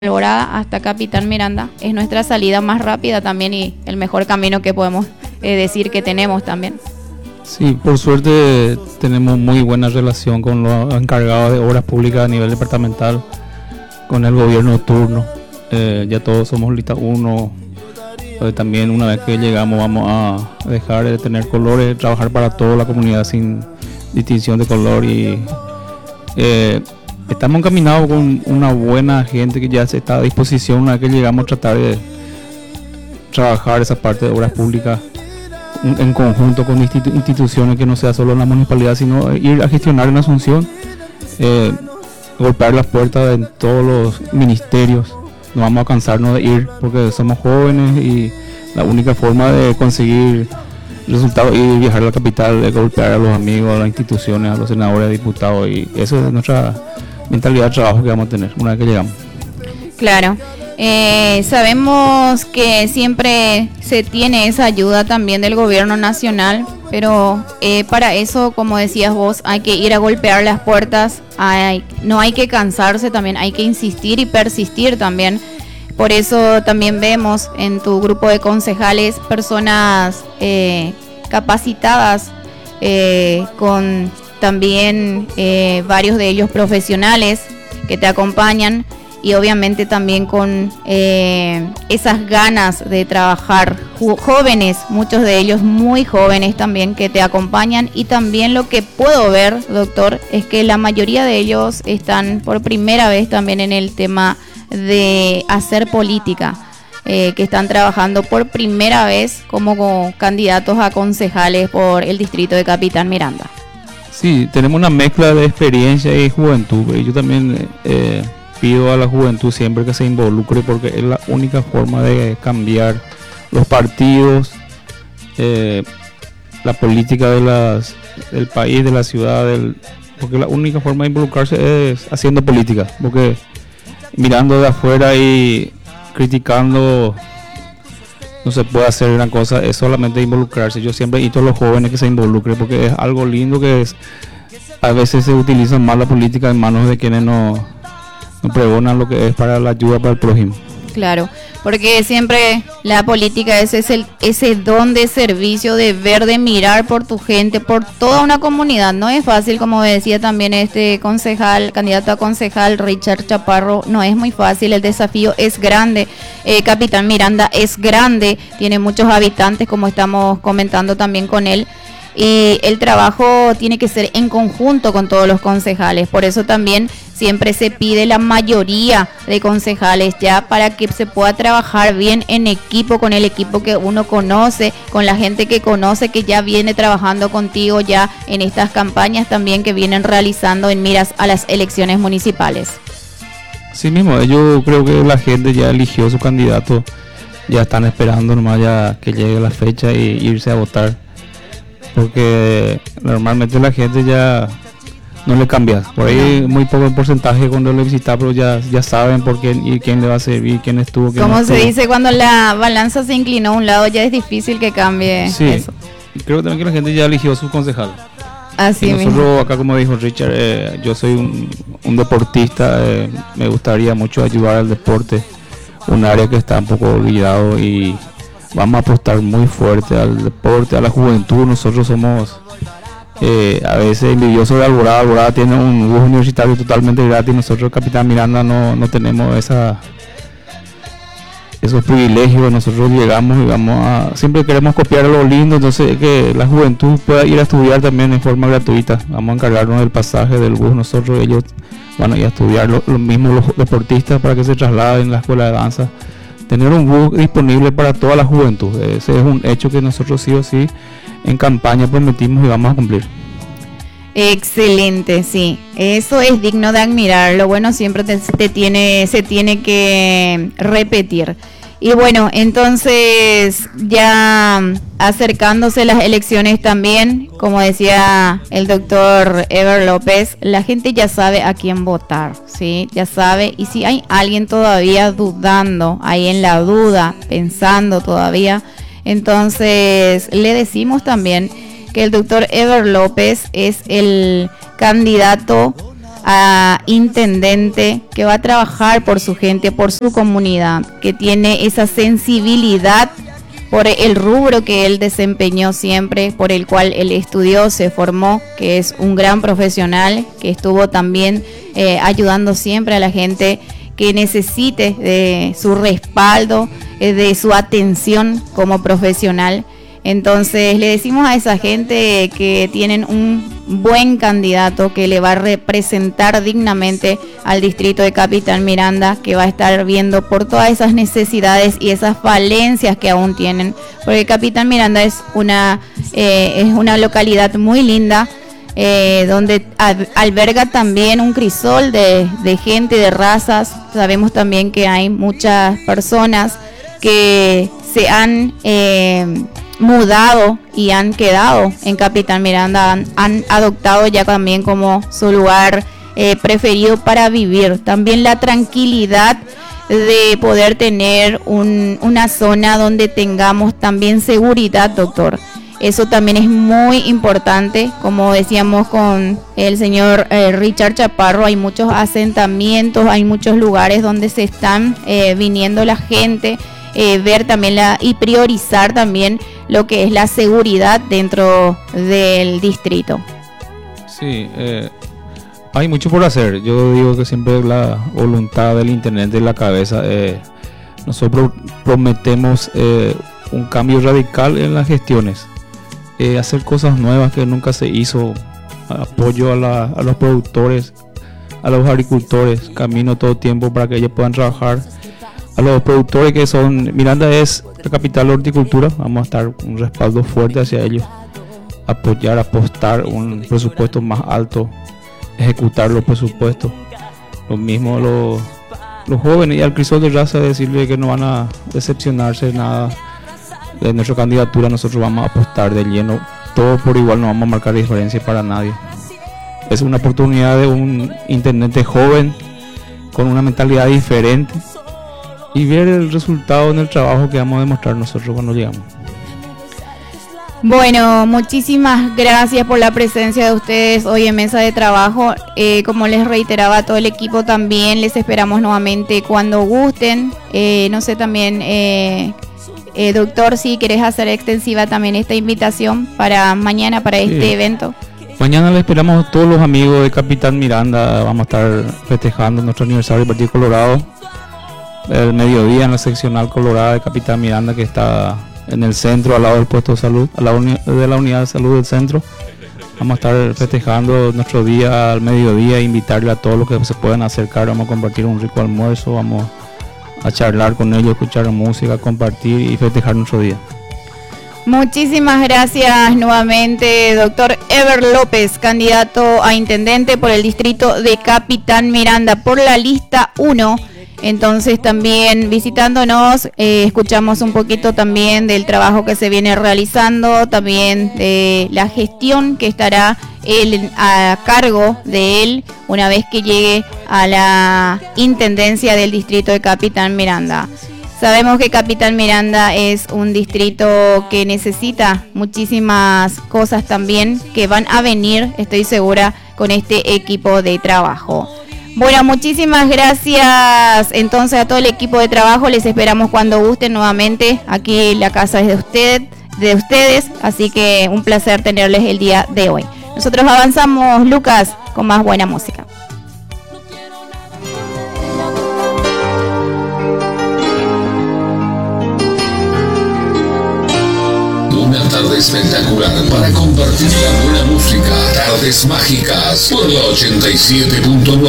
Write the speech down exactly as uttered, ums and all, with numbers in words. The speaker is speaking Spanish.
Alborada hasta Capitán Miranda es nuestra salida más rápida también y el mejor camino que podemos eh, decir que tenemos también. Sí, por suerte tenemos muy buena relación con los encargados de obras públicas a nivel departamental, con el gobierno turno. Eh, ya todos somos lista uno. Eh, también una vez que llegamos vamos a dejar de tener colores, trabajar para toda la comunidad sin distinción de color y eh, estamos encaminados con una buena gente que ya se está a disposición una vez que llegamos a tratar de trabajar esa parte de obras públicas en conjunto con institu- instituciones que no sea solo en la municipalidad, sino ir a gestionar en Asunción, eh, golpear las puertas en todos los ministerios. No vamos a cansarnos de ir porque somos jóvenes y la única forma de conseguir resultados y viajar a la capital es golpear a los amigos, a las instituciones, a los senadores, a diputados, y eso es nuestra mentalidad de trabajo que vamos a tener una vez que llegamos. Claro, eh, sabemos que siempre se tiene esa ayuda también del gobierno nacional, pero eh, para eso, como decías vos, hay que ir a golpear las puertas, hay, no hay que cansarse también, hay que insistir y persistir también. Por eso también vemos en tu grupo de concejales personas eh, capacitadas, eh, con también eh, varios de ellos profesionales que te acompañan y obviamente también con eh, esas ganas de trabajar, jo- jóvenes, muchos de ellos muy jóvenes también que te acompañan. Y también lo que puedo ver, doctor, es que la mayoría de ellos están por primera vez también en el tema de hacer política, eh, que están trabajando por primera vez como, como candidatos a concejales por el distrito de Capitán Miranda. Sí, tenemos una mezcla de experiencia y juventud. Yo también eh, pido a la juventud siempre que se involucre porque es la única forma de cambiar los partidos, eh, la política de las, del país, de la ciudad, del, porque la única forma de involucrarse es haciendo política, porque mirando de afuera y criticando no se puede hacer gran cosa, es solamente involucrarse. Yo siempre invito a los jóvenes que se involucren porque es algo lindo que es, a veces se utiliza mal la política en manos de quienes no, no pregonan lo que es para la ayuda para el prójimo. Claro, porque siempre la política es ese, ese don de servicio, de ver, de mirar por tu gente, por toda una comunidad. No es fácil, como decía también este concejal, candidato a concejal Richard Chaparro, no es muy fácil, el desafío es grande. Eh, Capitán Miranda es grande, tiene muchos habitantes, como estamos comentando también con él. Y el trabajo tiene que ser en conjunto con todos los concejales, por eso también siempre se pide la mayoría de concejales ya para que se pueda trabajar bien en equipo, con el equipo que uno conoce, con la gente que conoce, que ya viene trabajando contigo ya en estas campañas también que vienen realizando en miras a las elecciones municipales. Sí mismo, yo creo que la gente ya eligió su candidato, ya están esperando nomás ya que llegue la fecha y irse a votar. Porque normalmente la gente ya no le cambia, por ahí muy poco el porcentaje cuando le visita, pero ya, ya saben por quién y quién le va a servir, quién estuvo, quién Como no se estuvo. dice, cuando la balanza se inclinó a un lado ya es difícil que cambie Sí, eso. creo también que la gente ya eligió su concejal. Así Y nosotros mismo. acá, como dijo Richard, eh, yo soy un, un deportista, eh, me gustaría mucho ayudar al deporte, un área que está un poco olvidado y vamos a apostar muy fuerte al deporte, a la juventud. Nosotros somos eh, a veces envidiosos de Alborada. Alborada tiene un bus universitario totalmente gratis. Nosotros, Capitán Miranda, no, no tenemos esa esos privilegios. Nosotros llegamos y vamos a, siempre queremos copiar lo lindo, entonces que la juventud pueda ir a estudiar también en forma gratuita. Vamos a encargarnos del pasaje del bus, nosotros, ellos van a ir a estudiar, lo, lo mismo los deportistas para que se trasladen en la escuela de danza. Tener un bus disponible para toda la juventud, ese es un hecho que nosotros sí o sí en campaña prometimos y vamos a cumplir. Excelente, sí, eso es digno de admirar. Lo bueno siempre te, te tiene, se tiene que repetir. Y bueno, entonces ya acercándose las elecciones también, como decía el doctor Ever López, la gente ya sabe a quién votar, ¿sí? Ya sabe, y si hay alguien todavía dudando, ahí en la duda, pensando todavía, entonces le decimos también que el doctor Ever López es el candidato a intendente que va a trabajar por su gente, por su comunidad, que tiene esa sensibilidad por el rubro que él desempeñó siempre, por el cual él estudió, se formó, que es un gran profesional, que estuvo también eh, ayudando siempre a la gente que necesite de su respaldo, eh, de su atención como profesional. Entonces le decimos a esa gente que tienen un buen candidato que le va a representar dignamente al distrito de Capitán Miranda, que va a estar viendo por todas esas necesidades y esas falencias que aún tienen, porque Capitán Miranda es una, eh, es una localidad muy linda, eh, donde alberga también un crisol de, de gente, de razas. Sabemos también que hay muchas personas que se han eh, mudado y han quedado en Capitán Miranda, han, han adoptado ya también como su lugar eh, preferido para vivir. También la tranquilidad de poder tener un, una zona donde tengamos también seguridad, doctor. Eso también es muy importante, como decíamos con el señor eh, Richard Chaparro, hay muchos asentamientos, hay muchos lugares donde se están eh, viniendo la gente, eh, ver también la, y priorizar también lo que es la seguridad dentro del distrito. Sí, eh, hay mucho por hacer. Yo digo que siempre la voluntad del intendente en la cabeza. Eh, nosotros prometemos eh, un cambio radical en las gestiones. Eh, hacer cosas nuevas que nunca se hizo, apoyo a, la, a los productores, a los agricultores, camino todo tiempo para que ellos puedan trabajar, a los productores que son, Miranda es la capital de horticultura, vamos a estar un respaldo fuerte hacia ellos, apoyar, apostar un presupuesto más alto, ejecutar los presupuestos, lo mismo los, los jóvenes y al crisol de raza, decirle que no van a decepcionarse nada de nuestra candidatura. Nosotros vamos a apostar de lleno, todo por igual, no vamos a marcar diferencia para nadie. Es una oportunidad de un intendente joven con una mentalidad diferente y ver el resultado en el trabajo que vamos a demostrar nosotros cuando llegamos. Bueno, muchísimas gracias por la presencia de ustedes hoy en Mesa de Trabajo. Eh, como les reiteraba a todo el equipo también, les esperamos nuevamente cuando gusten. Eh, no sé también... Eh, Eh, doctor, si querés hacer extensiva también esta invitación para mañana, para este sí. evento. Mañana le esperamos a todos los amigos de Capitán Miranda. Vamos a estar festejando nuestro aniversario del Partido Colorado. El mediodía en la seccional colorada de Capitán Miranda, que está en el centro, al lado del puesto de salud, al lado de la unidad de salud del centro. Vamos a estar festejando nuestro día al mediodía e invitarle a todos los que se puedan acercar. Vamos a compartir un rico almuerzo, vamos a charlar con ellos, escuchar música, compartir y festejar nuestro día. Muchísimas gracias nuevamente, doctor Ever López, candidato a intendente por el distrito de Capitán Miranda, por la lista uno. Entonces también visitándonos, eh, escuchamos un poquito también del trabajo que se viene realizando, también de la gestión que estará él a cargo de él una vez que llegue a la intendencia del distrito de Capitán Miranda. Sabemos que Capitán Miranda es un distrito que necesita muchísimas cosas también que van a venir, estoy segura, con este equipo de trabajo. Bueno, muchísimas gracias entonces a todo el equipo de trabajo. Les esperamos cuando gusten nuevamente. Aquí la casa es de usted, de ustedes, así que un placer tenerles el día de hoy. Nosotros avanzamos, Lucas, con más buena música. Una tarde espectacular para compartir la buena música. Tardes mágicas por la ochenta y siete punto nueve.